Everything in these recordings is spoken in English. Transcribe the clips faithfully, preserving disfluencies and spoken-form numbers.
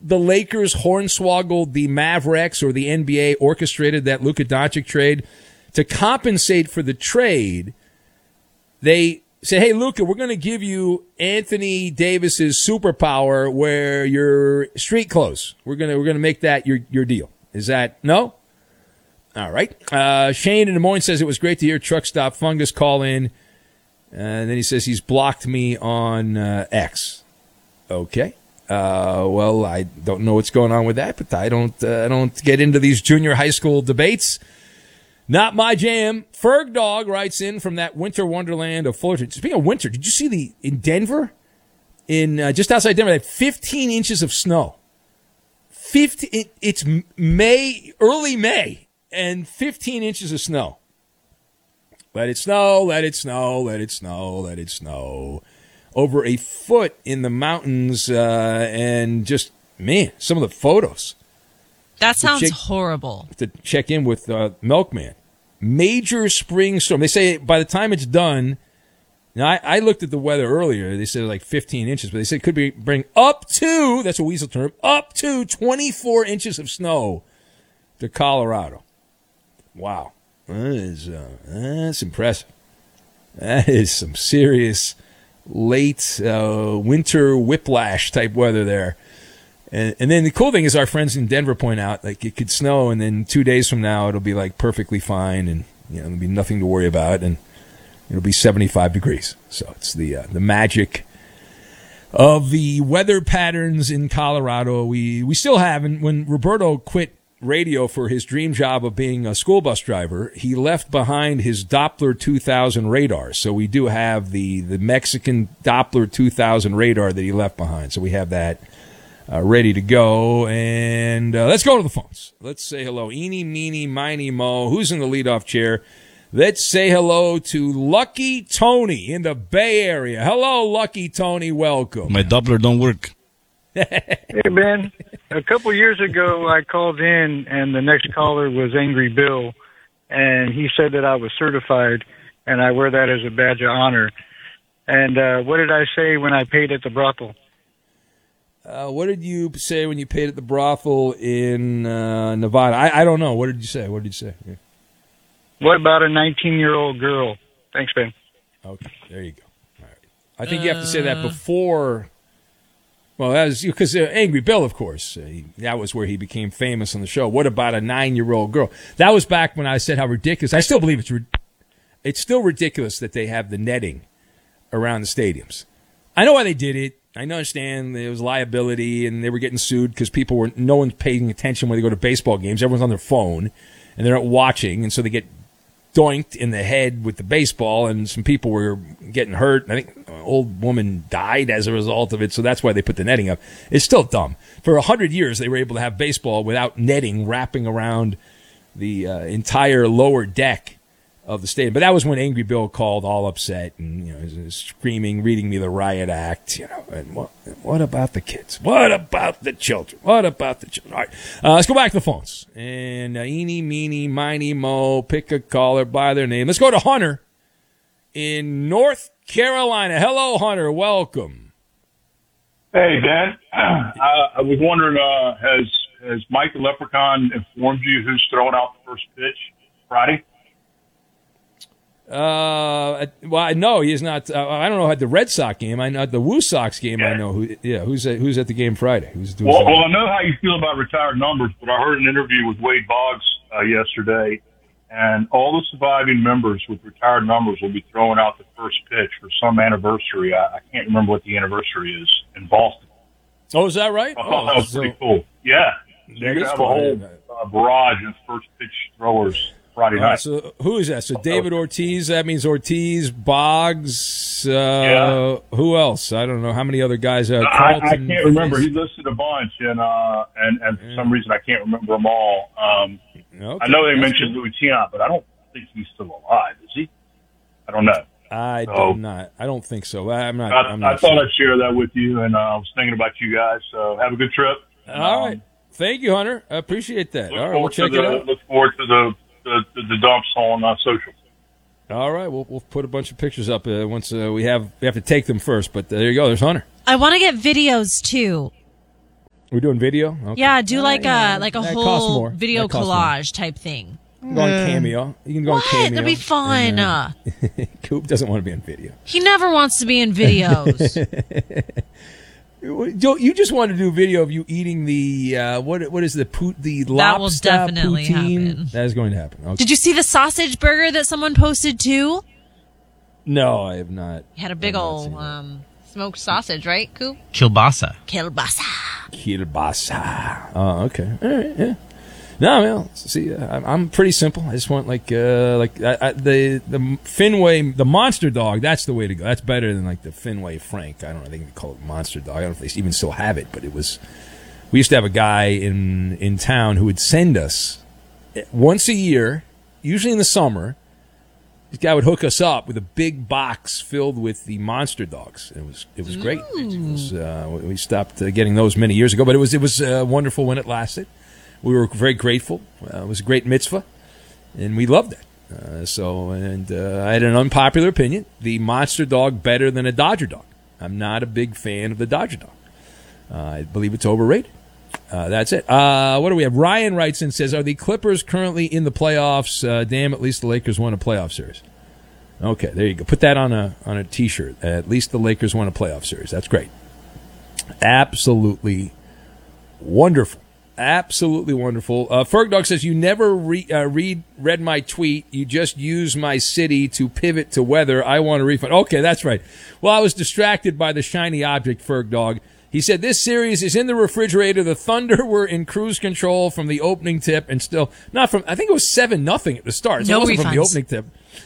the Lakers hornswoggled the Mavericks or the N B A orchestrated that Luka Doncic trade, to compensate for the trade, they say, hey, Luka, we're going to give you Anthony Davis's superpower where you're street clothes. We're going to we're going to make that your your deal. Is that no? All right. Uh, Shane in Des Moines says it was great to hear Truck Stop Fungus call in. And then he says he's blocked me on uh, X. Okay. Uh, well, I don't know what's going on with that, but I don't uh, I don't get into these junior high school debates. Not my jam. Ferg Dog writes in from that winter wonderland of Fullerton. Speaking of winter, did you see the in Denver, in uh, just outside Denver, they had fifteen inches of snow. fifty, it, it's May, early May, and fifteen inches of snow. Let it snow, let it snow, let it snow, let it snow. Over a foot in the mountains, uh, and just, man, some of the photos. That sounds check, horrible. To check in with uh, Milkman. Major spring storm. They say by the time it's done, now I, I looked at the weather earlier. They said like fifteen inches, but they said it could be bring up to, that's a weasel term, up to twenty-four inches of snow to Colorado. Wow. That is, uh, that's impressive. That is some serious late uh, winter whiplash type weather there. And, and then the cool thing is our friends in Denver point out, like, it could snow, and then two days from now it'll be, like, perfectly fine, and, you know, there'll be nothing to worry about, and it'll be seventy-five degrees. So it's the uh, the magic of the weather patterns in Colorado. We, we still have, and when Roberto quit radio for his dream job of being a school bus driver, he left behind his Doppler two thousand radar. So we do have the, the Mexican Doppler two thousand radar that he left behind. So we have that uh, ready to go. And uh, let's go to the phones. Let's say hello. Eeny, meeny, miny, mo. Who's in the leadoff chair? Let's say hello to Lucky Tony in the Bay Area. Hello, Lucky Tony. Welcome. My Doppler don't work. Hey, Ben. A couple years ago, I called in, and the next caller was Angry Bill, and he said that I was certified, and I wear that as a badge of honor. And uh, what did I say when I paid at the brothel? Uh, what did you say when you paid at the brothel in uh, Nevada? I, I don't know. What did you say? What did you say? Yeah. What about a nineteen-year-old girl? Thanks, Ben. Okay, there you go. All right. I think uh, you have to say that before. Well, that was because uh, Angry Bill, of course. Uh, he, that was where he became famous on the show. What about a nine-year-old girl? That was back when I said how ridiculous. I still believe it's it's still ridiculous that they have the netting around the stadiums. I know why they did it. I understand there was liability, and they were getting sued because people were no one's paying attention when they go to baseball games. Everyone's on their phone, and they're not watching, and so they get doinked in the head with the baseball, and some people were getting hurt. I think an old woman died as a result of it, so that's why they put the netting up. It's still dumb. For a hundred years, they were able to have baseball without netting wrapping around the uh, entire lower deck of the stadium. But that was when Angry Bill called all upset and, you know, he was screaming, reading me the riot act, you know. And what, what about the kids? What about the children? What about the children? All right, uh, let's go back to the phones. And uh, eeny, meeny, miny, mo, pick a caller by their name. Let's go to Hunter in North Carolina. Hello, Hunter. Welcome. Hey, Dan. Uh, I was wondering, uh, has has Mike the Leprechaun informed you who's throwing out the first pitch Friday? Uh, well, no, he is not. Uh, I don't know at the Red Sox game. I know at the Woo Sox game. Yeah. I know who. Yeah, who's at, who's at the game Friday? Who's doing? Well, well, I know how you feel about retired numbers, but I heard an interview with Wade Boggs uh, yesterday, and all the surviving members with retired numbers will be throwing out the first pitch for some anniversary. I, I can't remember what the anniversary is in Boston. Oh, is that right? I thought oh, that was so, pretty cool. Yeah, so you're gonna have a whole uh, barrage of first pitch throwers Friday night. Uh, so who is that? So David Ortiz, that means Ortiz, Boggs, uh, yeah. Who else? I don't know. How many other guys? Uh, I, I can't remember. He listed a bunch, and uh, and, and for yeah. some reason I can't remember them all. Um, okay. I know they That's mentioned cool. Louis Tiant, but I don't think he's still alive, is he? I don't know. I so, do not. I don't think so. I'm not. I, I'm not I thought sure. I'd share that with you, and uh, I was thinking about you guys. So have a good trip. All um, right. Thank you, Hunter. I appreciate that. All right, we'll check the, it out. Look forward to the the, the, the dumps on uh, social. All right, we'll we'll put a bunch of pictures up uh, once uh, we have we have to take them first. But uh, there you go. There's Hunter. I want to get videos too. We're doing video? Okay. Yeah, do like yeah, a like a that costs whole more. video That costs more. collage type thing. You can go on Cameo. You can go What? on Cameo. That'd be fun. And, uh, Coop doesn't want to be on video. He never wants to be in videos. You you just want to do video of you eating the uh, what? What is the pout, the lobster That will definitely poutine? happen. That is going to happen. Okay. Did you see the sausage burger that someone posted too? No, I have not. He had a big I've not old seen that. um, smoked sausage, right, Coop? Kielbasa. Kielbasa. Kielbasa. Oh, okay. All right. Yeah. No, well, see, uh, I'm- I'm pretty simple. I just want like uh, like I, I, the the Fenway, the Monster Dog. That's the way to go. That's better than like the Fenway Frank. I don't know. I think they call it Monster Dog. I don't know if they even still have it, but it was. We used to have a guy in in town who would send us once a year, usually in the summer. This guy would hook us up with a big box filled with the Monster Dogs. It was it was great. It was, uh, we stopped uh, getting those many years ago, but it was it was uh, wonderful when it lasted. We were very grateful. Uh, it was a great mitzvah, and we loved it. Uh, so, and uh, I had an unpopular opinion: the Monster Dog better than a Dodger Dog. I'm not a big fan of the Dodger Dog. Uh, I believe it's overrated. Uh, that's it. Uh, what do we have? Ryan writes in, says, are the Clippers currently in the playoffs? Uh, damn, at least the Lakers won a playoff series. Okay, there you go. Put that on a on a T-shirt. At least the Lakers won a playoff series. That's great. Absolutely wonderful. Absolutely wonderful. Uh, Fergdog says, you never re- uh, read read my tweet. You just use my city to pivot to weather. I want a refund. Okay, that's right. Well, I was distracted by the shiny object, Fergdog. He said, this series is in the refrigerator. The Thunder were in cruise control from the opening tip and still not from, I think it was seven nothing at the start. So No it wasn't from the refunds. opening tip.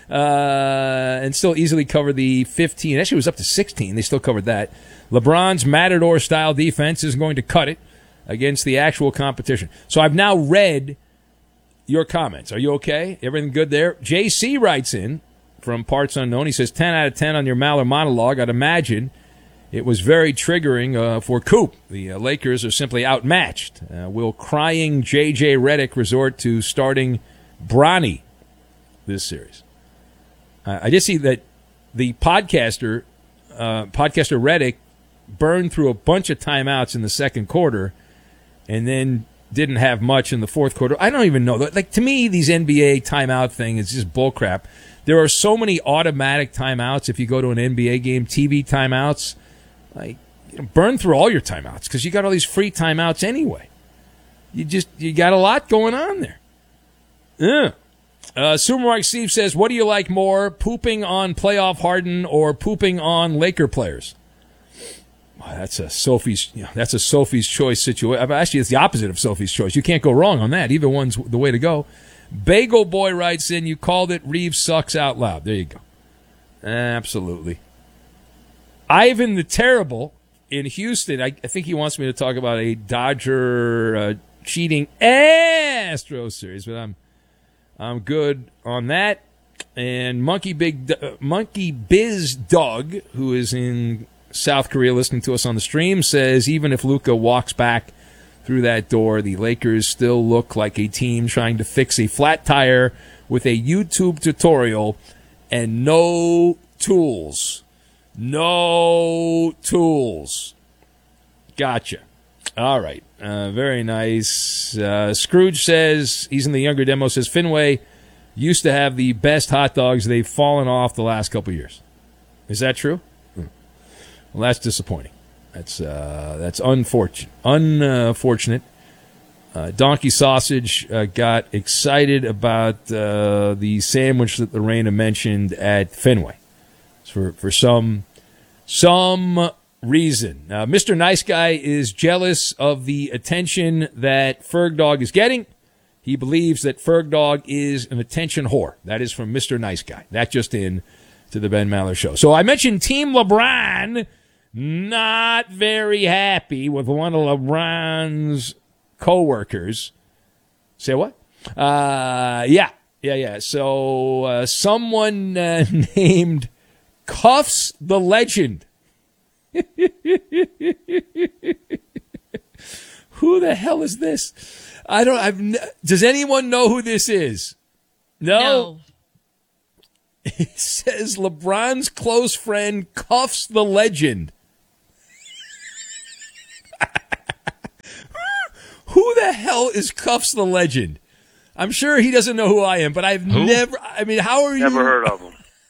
Uh, and still easily covered the fifteen. Actually, it was up to sixteen. They still covered that. LeBron's Matador-style defense is going to cut it against the actual competition. So I've now read your comments. Are you okay? Everything good there? J C writes in from Parts Unknown. He says, ten out of ten on your Maller monologue. I'd imagine it was very triggering uh, for Coop. The uh, Lakers are simply outmatched. Uh, will crying J J Redick resort to starting Bronny this series? Uh, I just see that the podcaster, uh, podcaster Redick, burned through a bunch of timeouts in the second quarter and then didn't have much in the fourth quarter. I don't even know. Like, to me, these N B A timeout thing is just bullcrap. There are so many automatic timeouts if you go to an N B A game, T V timeouts. Like, you know, burn through all your timeouts because you got all these free timeouts anyway. You just you got a lot going on there. Yeah. Uh, Sumermark Steve says, what do you like more, pooping on playoff Harden or pooping on Laker players? Well, that's a Sophie's. You know, that's a Sophie's choice situation. Actually, it's the opposite of Sophie's choice. You can't go wrong on that. Either one's the way to go. Bagel Boy writes in, you called it Reeves sucks out loud. There you go. Absolutely. Ivan the Terrible in Houston. I, I think he wants me to talk about a Dodger uh, cheating Astro series, but I'm I'm good on that. And Monkey Big uh, Monkey Biz Dog, who is in South Korea listening to us on the stream, says even if Luka walks back through that door, the Lakers still look like a team trying to fix a flat tire with a YouTube tutorial and no tools. No tools. Gotcha. All right. Uh, very nice. Uh, Scrooge says, he's in the younger demo, says Fenway used to have the best hot dogs. They've fallen off the last couple of years. Is that true? Hmm. Well, that's disappointing. That's uh, that's unfortunate. Unfortunate. Uh, Donkey Sausage uh, got excited about uh, the sandwich that Lorena mentioned at Fenway. For for some some reason. Uh, Mister Nice Guy is jealous of the attention that Fergdog is getting. He believes that Fergdog is an attention whore. That is from Mister Nice Guy. That just in to the Ben Maller Show. So I mentioned Team LeBron not very happy with one of LeBron's co-workers. Say what? Uh, yeah, yeah, yeah. So uh, someone uh, named Cuffs the Legend. Who the hell is this? I don't. I've. N- Does anyone know who this is? No. No. It says LeBron's close friend Cuffs the Legend. the hell is Cuffs the Legend? I'm sure he doesn't know who I am, but I've Who? never, I mean, how are you? Never heard of him.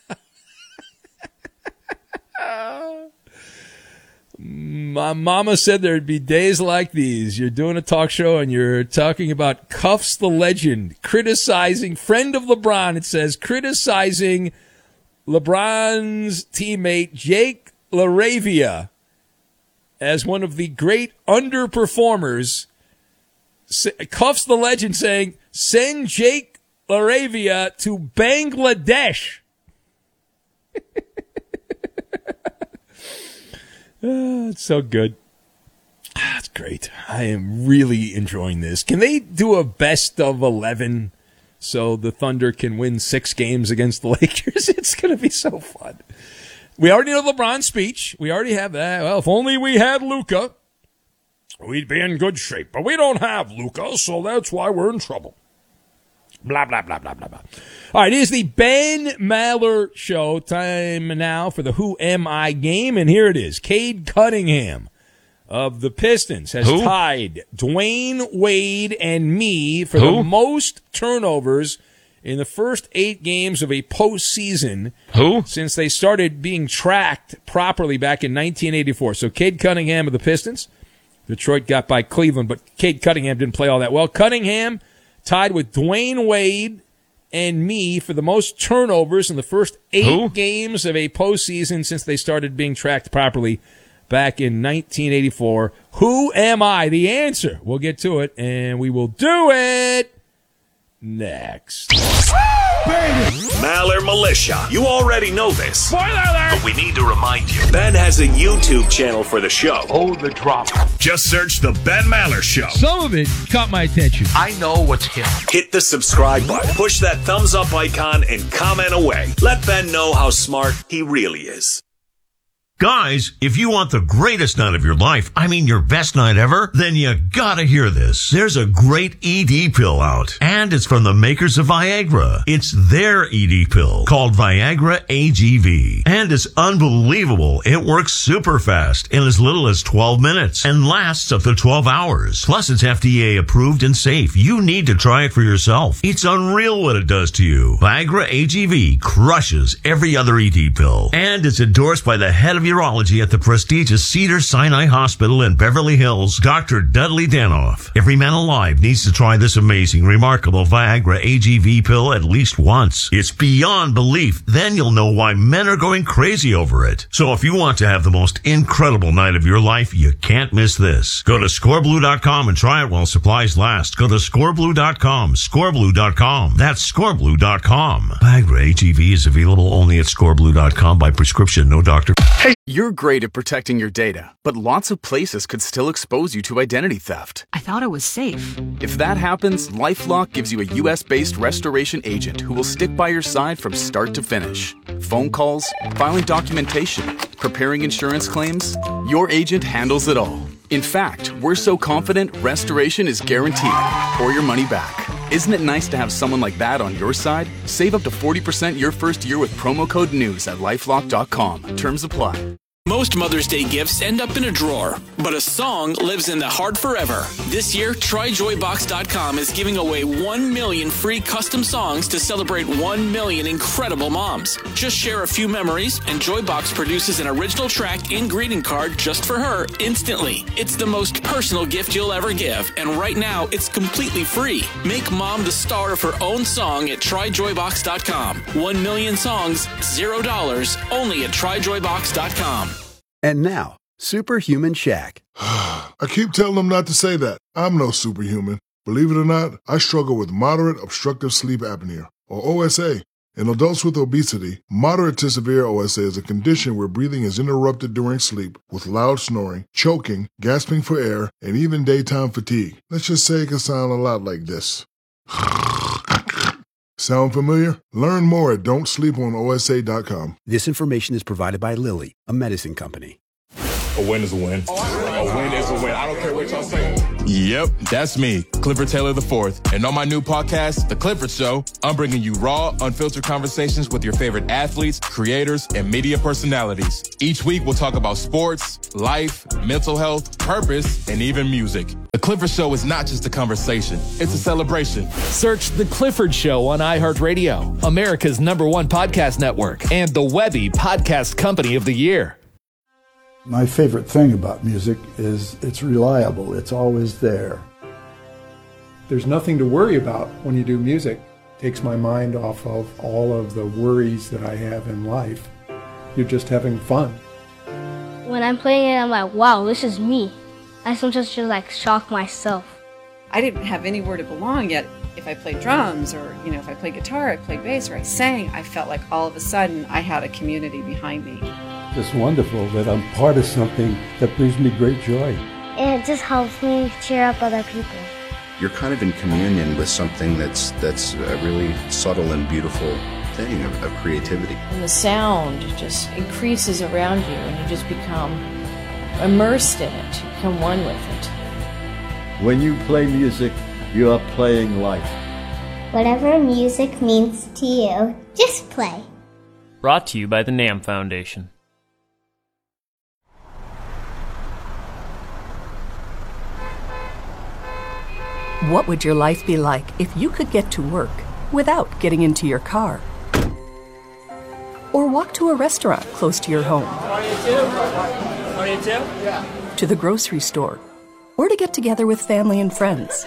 My mama said there'd be days like these. You're doing a talk show and you're talking about Cuffs the Legend, criticizing, friend of LeBron, it says, criticizing LeBron's teammate Jake LaRavia as one of the great underperformers. Cuffs the Legend saying, send Jake LaRavia to Bangladesh. Oh, it's so good. That's great. I am really enjoying this. Can they do a best of eleven so the Thunder can win six games against the Lakers? It's going to be so fun. We already know LeBron's speech. We already have that. Well, if only we had Luka, we'd be in good shape. But we don't have Luka, so that's why we're in trouble. Blah, blah, blah, blah, blah, blah. All right, it is the Ben Maller Show. Time now for the Who Am I game, and here it is. Cade Cunningham of the Pistons has Who? tied Dwayne Wade and me for Who? the most turnovers in the first eight games of a postseason Who? since they started being tracked properly back in nineteen eighty-four. So Cade Cunningham of the Pistons. Detroit got by Cleveland, but Cade Cunningham didn't play all that well. Cunningham tied with Dwayne Wade and me for the most turnovers in the first eight Who? games of a postseason since they started being tracked properly back in nineteen eighty-four. Who am I? The answer. We'll get to it, and we will do it next. Maller Militia. You already know this. Spoiler alert! But we need to remind you. Ben has a YouTube channel for the show. Oh, the drop. Just search The Ben Maller Show. Some of it caught my attention. I know what's hip. Hit the subscribe button, push that thumbs up icon, and comment away. Let Ben know how smart he really is. Guys, if you want the greatest night of your life, I mean your best night ever, then you gotta hear this. There's a great E D pill out, and it's from the makers of Viagra. It's their E D pill called Viagra A G V, and it's unbelievable. It works super fast in as little as twelve minutes and lasts up to twelve hours. Plus, it's F D A approved and safe. You need to try it for yourself. It's unreal what it does to you. Viagra A G V crushes every other E D pill, and it's endorsed by the head of urology at the prestigious Cedars-Sinai Hospital in Beverly Hills, Doctor Dudley Danoff. Every man alive needs to try this amazing, remarkable Viagra A G V pill at least once. It's beyond belief. Then you'll know why men are going crazy over it. So if you want to have the most incredible night of your life, you can't miss this. Go to score blue dot com and try it while supplies last. Go to score blue dot com, score blue dot com. That's score blue dot com. Viagra A G V is available only at score blue dot com by prescription, no doctor. Hey, you're great at protecting your data, but lots of places could still expose you to identity theft. I thought it was safe. If that happens, LifeLock gives you a U S-based restoration agent who will stick by your side from start to finish. Phone calls, filing documentation, preparing insurance claims, your agent handles it all. In fact, we're so confident restoration is guaranteed or your money back. Isn't it nice to have someone like that on your side? Save up to forty percent your first year with promo code NEWS at lifelock dot com. Terms apply. Most Mother's Day gifts end up in a drawer, but a song lives in the heart forever. This year, try joy box dot com is giving away one million free custom songs to celebrate one million incredible moms. Just share a few memories, and Joybox produces an original track and greeting card just for her instantly. It's the most personal gift you'll ever give, and right now, it's completely free. Make mom the star of her own song at try joy box dot com. One million songs, zero dollars, only at try joy box dot com. And now, Superhuman Shaq. I keep telling them not to say that. I'm no superhuman. Believe it or not, I struggle with moderate obstructive sleep apnea, or O S A. In adults with obesity, moderate to severe O S A is a condition where breathing is interrupted during sleep with loud snoring, choking, gasping for air, and even daytime fatigue. Let's just say it can sound a lot like this. Sound familiar? Learn more at don't sleep on O S A dot com. This information is provided by Lilly, a medicine company. A win is a win. A win is a win. I don't care what y'all say. Yep, that's me, Clifford Taylor the fourth. And on my new podcast, The Clifford Show, I'm bringing you raw, unfiltered conversations with your favorite athletes, creators, and media personalities. Each week, we'll talk about sports, life, mental health, purpose, and even music. The Clifford Show is not just a conversation, it's a celebration. Search The Clifford Show on iHeartRadio, America's number one podcast network, and the Webby Podcast Company of the Year. My favorite thing about music is it's reliable. It's always there. There's nothing to worry about when you do music. It takes my mind off of all of the worries that I have in life. You're just having fun. When I'm playing it, I'm like, wow, this is me. I sometimes just like shock myself. I didn't have anywhere to belong yet. If I played drums or, you know, if I played guitar, I played bass, or I sang, I felt like all of a sudden I had a community behind me. It's wonderful that I'm part of something that brings me great joy. And it just helps me cheer up other people. You're kind of in communion with something that's that's a really subtle and beautiful thing of, of creativity. And the sound just increases around you and you just become immersed in it. You become one with it. When you play music, you are playing life. Whatever music means to you, just play. Brought to you by the NAMM Foundation. What would your life be like if you could get to work without getting into your car? Or walk to a restaurant close to your home? To the grocery store? Or to get together with family and friends?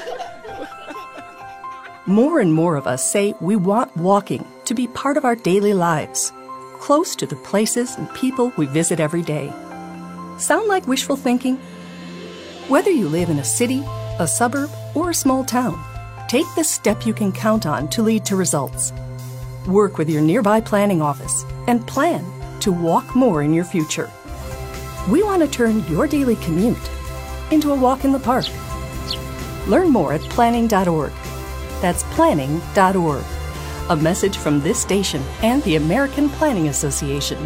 More and more of us say we want walking to be part of our daily lives, close to the places and people we visit every day. Sound like wishful thinking? Whether you live in a city, a suburb, or a small town, take the step you can count on to lead to results. Work with your nearby planning office and plan to walk more in your future. We want to turn your daily commute into a walk in the park. Learn more at planning dot org. That's planning dot org. A message from this station and the American Planning Association.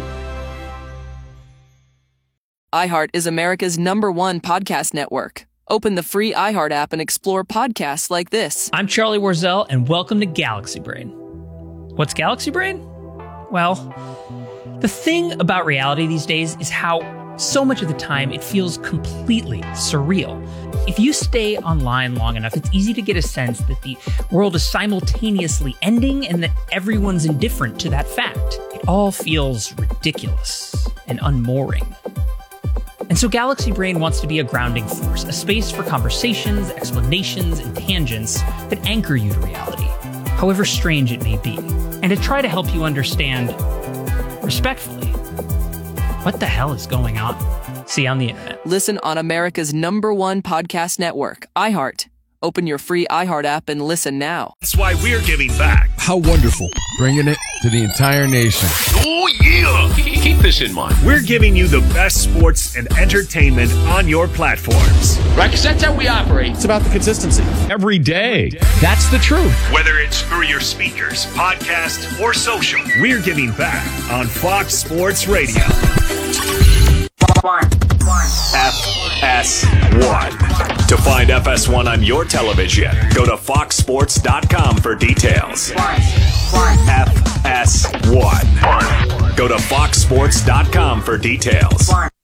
iHeart is America's number one podcast network. Open the free iHeart app and explore podcasts like this. I'm Charlie Warzel, and welcome to Galaxy Brain. What's Galaxy Brain? Well, the thing about reality these days is how so much of the time it feels completely surreal. If you stay online long enough, it's easy to get a sense that the world is simultaneously ending and that everyone's indifferent to that fact. It all feels ridiculous and unmooring. And so Galaxy Brain wants to be a grounding force, a space for conversations, explanations, and tangents that anchor you to reality, however strange it may be, and to try to help you understand, respectfully, what the hell is going on? See you on the internet. Listen on America's number one podcast network, iHeart. Open your free iHeart app and listen now. That's why we're giving back. How wonderful. Bringing it to the entire nation. Oh, yeah. Keep this in mind. We're giving you the best sports and entertainment on your platforms. Right, because that's how we operate. It's about the consistency. Every day. That's the truth. Whether it's through your speakers, podcast, or social, we're giving back on Fox Sports Radio. F S one. To find F S one on your television, go to fox sports dot com for details. F S one. Go to fox sports dot com for details.